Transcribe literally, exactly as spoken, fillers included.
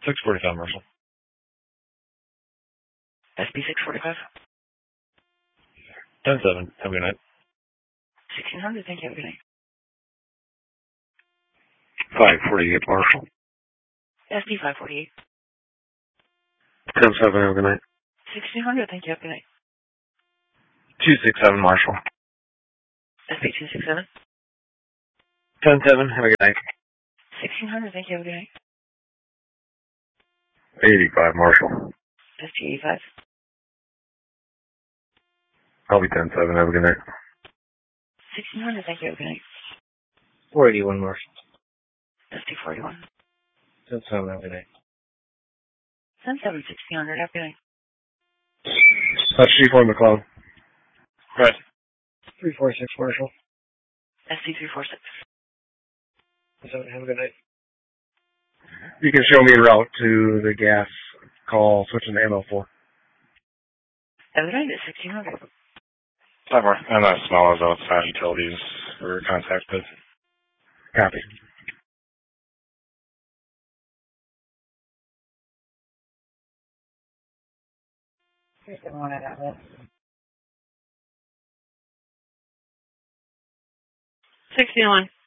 six forty-five, Marshall. S P six forty-five. ten seven. Have a good night. sixteen hundred. Thank you. Have a good night. five forty-eight, Marshall. S P five forty-eight. ten seven. Have a good night. sixteen hundred. Thank you. Have a good night. two six seven, Marshall. S P two six seven. ten seven. Have a good night. sixteen hundred. Thank you. Have a good night. eighty-five, Marshall. S P eighty-five. I'll be ten seven. Have a good night. sixteen hundred. Thank you. Have a good night. four eighty-one, Marshall. S P forty-one. ten seven. Have a good night. ten seven. sixteen hundred. Have a good night. That's Chief on McClellan. Right. three four six, Marshall. S P three four six. So, have a good night. You can show me a route to the gas call switching to M L four. Have a good night. It's sixteen hundred. Five more. I'm not small as outside utilities for contacted. Copy. Here's the one I got with. sixteen one.